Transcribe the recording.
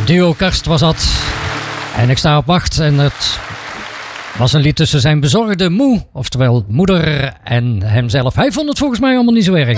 Duo Karst was dat. En ik sta op wacht. En het was een lied tussen zijn bezorgde moe, oftewel moeder, en hemzelf. Hij vond het volgens mij allemaal niet zo erg.